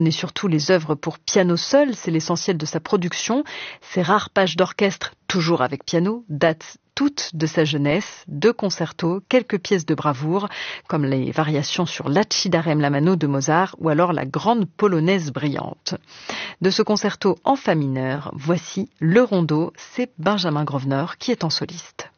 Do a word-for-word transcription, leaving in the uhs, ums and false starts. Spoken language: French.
Et surtout les œuvres pour piano seul, c'est l'essentiel de sa production. Ces rares pages d'orchestre, toujours avec piano, datent toutes de sa jeunesse, deux concertos, quelques pièces de bravoure, comme les variations sur l'Accidarem Lamano de Mozart ou alors la grande polonaise brillante. De ce concerto en fa mineur, voici le rondo, c'est Benjamin Grosvenor qui est en soliste.